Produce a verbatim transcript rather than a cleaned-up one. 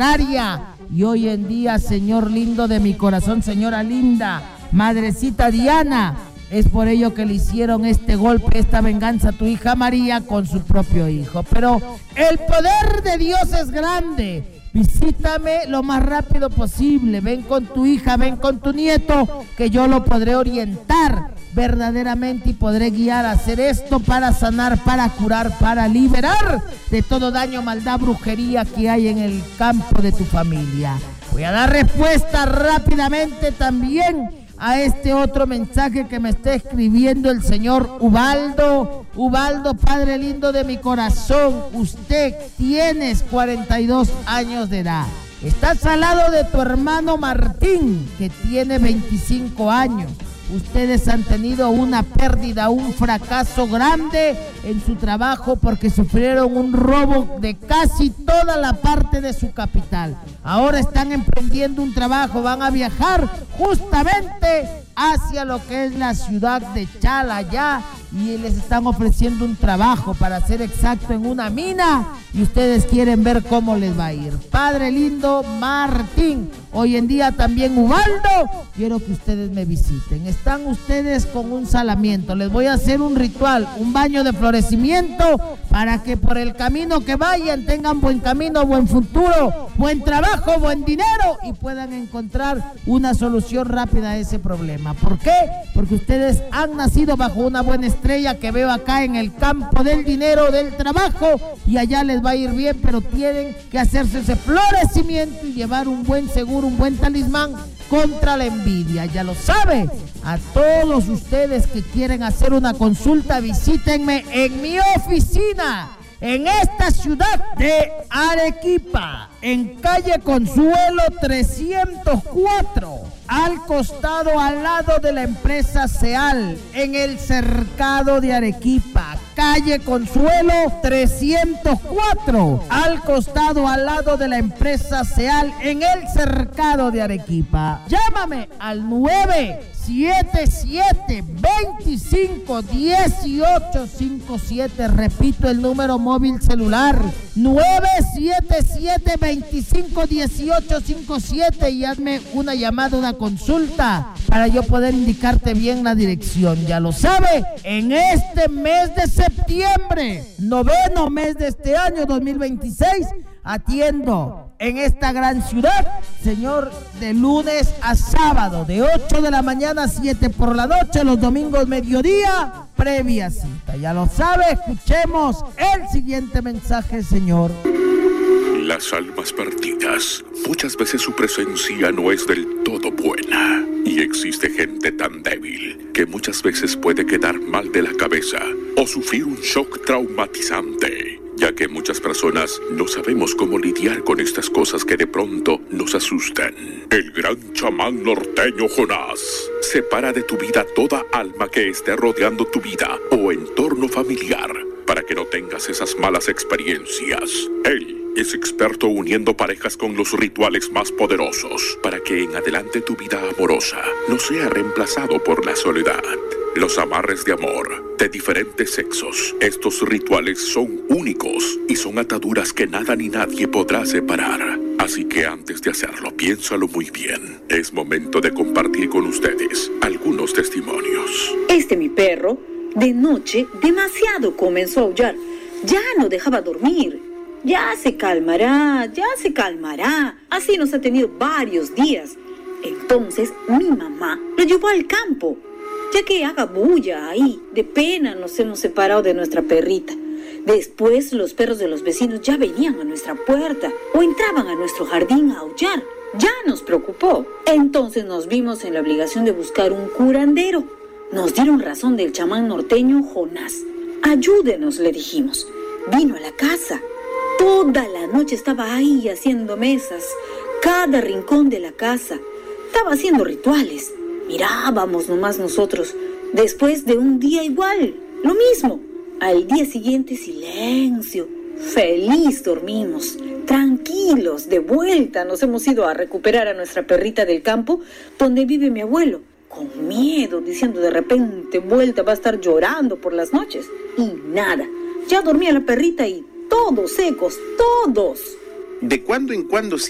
agraria. Y hoy en día, señor lindo de mi corazón, señora linda, madrecita Diana, es por ello que le hicieron este golpe, esta venganza a tu hija María con su propio hijo. Pero el poder de Dios es grande. Visítame lo más rápido posible. Ven con tu hija, ven con tu nieto, que yo lo podré orientar verdaderamente y podré guiar a hacer esto para sanar, para curar, para liberar de todo daño, maldad, brujería que hay en el campo de tu familia. Voy a dar respuesta rápidamente también a este otro mensaje que me está escribiendo el señor Ubaldo. Ubaldo, padre lindo de mi corazón, usted tienes cuarenta y dos años de edad. Estás al lado de tu hermano Martín, que tiene veinticinco años. Ustedes han tenido una pérdida, un fracaso grande en su trabajo porque sufrieron un robo de casi toda la parte de su capital. Ahora están emprendiendo un trabajo, van a viajar justamente hacia lo que es la ciudad de Chala ya, y les están ofreciendo un trabajo, para ser exacto, en una mina, y ustedes quieren ver cómo les va a ir. Padre lindo Martín, hoy en día también Ubaldo, quiero que ustedes me visiten. Están ustedes con un salamiento, les voy a hacer un ritual, un baño de florecimiento, para que por el camino que vayan tengan buen camino, buen futuro, buen trabajo, buen dinero, y puedan encontrar una solución rápida a ese problema. ¿Por qué? Porque ustedes han nacido bajo una buena estrella que veo acá en el campo del dinero, del trabajo, y allá les va a ir bien, pero tienen que hacerse ese florecimiento y llevar un buen seguro, un buen talismán contra la envidia. Ya lo sabe. A todos ustedes que quieren hacer una consulta, visítenme en mi oficina, en esta ciudad de Arequipa, en calle Consuelo trescientos cuatro, al costado, al lado de la empresa Seal, en el cercado de Arequipa. Calle Consuelo trescientos cuatro, al costado, al lado de la empresa Seal, en el cercado de Arequipa. Llámame al nueve siete siete, veinticinco, dieciocho cincuenta y siete. Repito el número móvil celular, nueve siete siete, veinticinco, dieciocho cincuenta y siete, y hazme una llamada, una consulta, para yo poder indicarte bien la dirección. Ya lo sabe, en este mes de septiembre, noveno mes de este año dos mil veintiséis, atiendo en esta gran ciudad, señor, de lunes a sábado, de ocho de la mañana a siete por la noche, los domingos mediodía, previa cita. Ya lo sabe, escuchemos el siguiente mensaje, señor. Las almas perdidas, muchas veces su presencia no es del todo buena, y existe gente tan débil que muchas veces puede quedar mal de la cabeza o sufrir un shock traumatizante, ya que muchas personas no sabemos cómo lidiar con estas cosas que de pronto nos asustan. El gran chamán norteño Jonás separa de tu vida toda alma que esté rodeando tu vida o entorno familiar, para que no tengas esas malas experiencias. Él es experto uniendo parejas con los rituales más poderosos, para que en adelante tu vida amorosa no sea reemplazado por la soledad. Los amarres de amor de diferentes sexos. Estos rituales son únicos y son ataduras que nada ni nadie podrá separar. Así que antes de hacerlo, piénsalo muy bien. Es momento de compartir con ustedes algunos testimonios. Este mi perro, de noche, demasiado comenzó a aullar. Ya no dejaba dormir. Ya se calmará, ya se calmará. Así nos ha tenido varios días. Entonces mi mamá lo llevó al campo, ya que haga bulla ahí. De pena nos hemos separado de nuestra perrita. Después los perros de los vecinos ya venían a nuestra puerta o entraban a nuestro jardín a aullar. Ya nos preocupó. Entonces nos vimos en la obligación de buscar un curandero. Nos dieron razón del chamán norteño Jonás. Ayúdenos, le dijimos. Vino a la casa. Toda la noche estaba ahí haciendo mesas. Cada rincón de la casa. Estaba haciendo rituales. Mirábamos nomás nosotros. Después de un día igual, lo mismo. Al día siguiente, silencio. Feliz dormimos. Tranquilos, de vuelta nos hemos ido a recuperar a nuestra perrita del campo, donde vive mi abuelo. Con miedo, diciendo de repente, vuelta va a estar llorando por las noches. Y nada. Ya dormía la perrita y todos secos, todos. De cuando en cuando